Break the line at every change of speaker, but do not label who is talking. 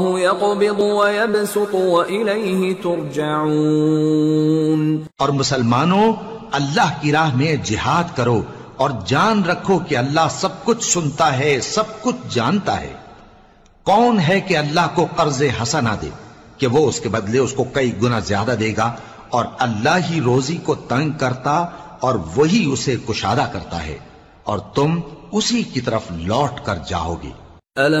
यक़बिदु व यबसुतु व इलैहि तुरजऊन।
और मुसलमानों, अल्लाह की राह में जिहाद करो और जान रखो कि अल्लाह सब कुछ सुनता है, सब कुछ जानता है। कौन है कि अल्लाह को कर्ज हसना दे कि वो उसके बदले उसको कई गुना ज्यादा देगा, और अल्लाह ही रोजी को तंग करता और वही उसे कुशादा करता है, और तुम उसी की तरफ लौट कर जाओगे।